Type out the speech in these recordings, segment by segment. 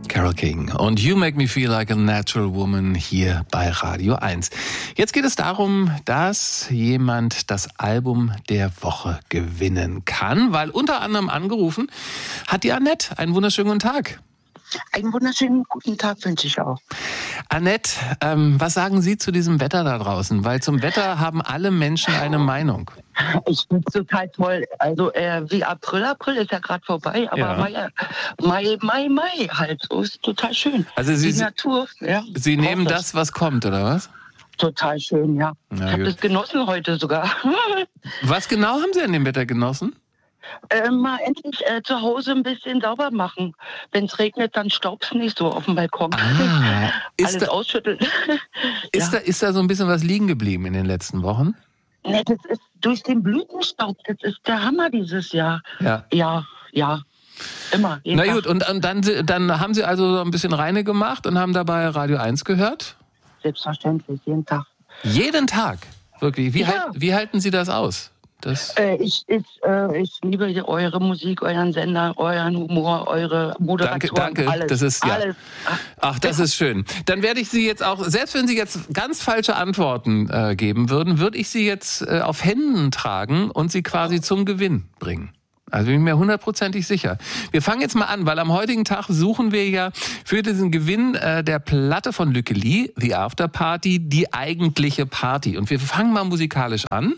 Carole King und You Make Me Feel Like a Natural Woman hier bei Radio 1. Jetzt geht es darum, dass jemand das Album der Woche gewinnen kann, weil unter anderem angerufen hat die Annette. Einen wunderschönen guten Tag. Einen wunderschönen guten Tag wünsche ich auch. Annette, was sagen Sie zu diesem Wetter da draußen? Weil zum Wetter haben alle Menschen eine Meinung. Ich finde es total toll. Also wie April ist ja gerade vorbei, aber Ja. Mai halt. So ist total schön. Also die Natur, ja. Sie nehmen das, was kommt, oder was? Total schön, ja. Na, ich habe gut. das genossen heute sogar. Was genau haben Sie an dem Wetter genossen? Mal endlich zu Hause ein bisschen sauber machen. Wenn es regnet, dann staubt's nicht so auf dem Balkon. Alles ausschütteln. Ist da so ein bisschen was liegen geblieben in den letzten Wochen? Ne, das ist durch den Blütenstaub. Das ist der Hammer dieses Jahr. Ja. Ja. Immer. Na Tag. gut, und dann haben Sie also so ein bisschen reine gemacht und haben dabei Radio 1 gehört? Selbstverständlich, jeden Tag. Jeden Tag? Wirklich? Ja. Wie halten Sie das aus? Ich liebe eure Musik, euren Sender, euren Humor, eure Moderation. Danke. Alles, Das ist ja. alles. Ach, das ist schön. Dann werde ich Sie jetzt auch, selbst wenn Sie jetzt ganz falsche Antworten geben würden, würde ich Sie jetzt auf Händen tragen und Sie quasi zum Gewinn bringen. Also bin ich mir 100%ig sicher. Wir fangen jetzt mal an, weil am heutigen Tag suchen wir ja für diesen Gewinn der Platte von Lücke Lee, The After Party, die eigentliche Party. Und wir fangen mal musikalisch an.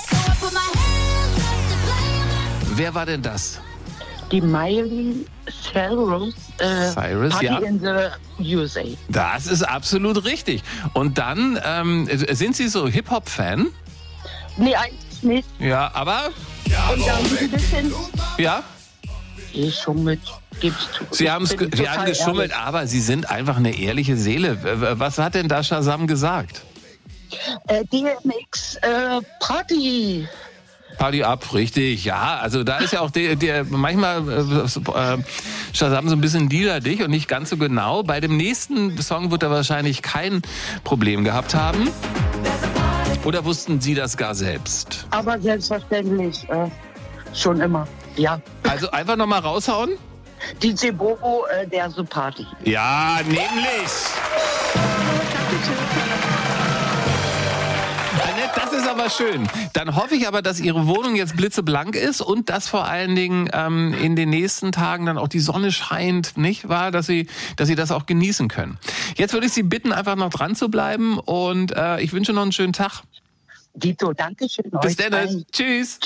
Wer war denn das? Die Miley Cyrus, Party ja. in the USA. Das ist absolut richtig. Und dann, sind Sie so Hip-Hop-Fan? Nee, eigentlich nicht. Ja, aber... Und dann ein bisschen... Ja? Geschummelt, gibt's zu. Sie haben geschummelt, aber Sie sind einfach eine ehrliche Seele. Was hat denn da Shazam gesagt? DMX Party. Party ab, richtig, ja. Also da ist ja auch manchmal Shazam so ein bisschen liederlich und nicht ganz so genau. Bei dem nächsten Song wird er wahrscheinlich kein Problem gehabt haben. Oder wussten Sie das gar selbst? Aber selbstverständlich, schon immer, ja. Also einfach nochmal raushauen? DJ Bobo, der so Party. Ja, nämlich. Annette, das ist aber schön. Dann hoffe ich aber, dass Ihre Wohnung jetzt blitzeblank ist und dass vor allen Dingen in den nächsten Tagen dann auch die Sonne scheint, nicht wahr? Dass Sie das auch genießen können. Jetzt würde ich Sie bitten, einfach noch dran zu bleiben und ich wünsche noch einen schönen Tag. Dito, danke schön. Bis dann. Tschüss.